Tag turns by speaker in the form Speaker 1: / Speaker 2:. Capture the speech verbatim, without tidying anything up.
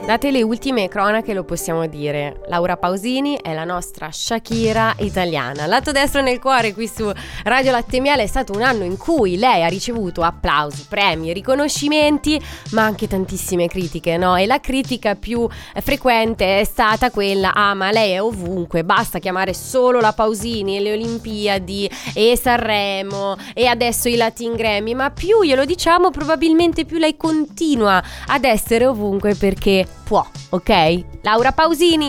Speaker 1: Date le ultime cronache lo possiamo dire, Laura Pausini è la nostra Shakira italiana. Lato destro nel cuore qui su Radio Latte e Miele. È stato un anno in cui lei ha ricevuto applausi, premi, riconoscimenti, ma anche tantissime critiche, no? E la critica più frequente è stata quella: ah, ma lei è ovunque, basta chiamare solo la Pausini e le Olimpiadi e Sanremo e adesso i Latin Grammy. Ma più glielo diciamo, probabilmente più lei continua ad essere ovunque perché può, ok? Laura Pausini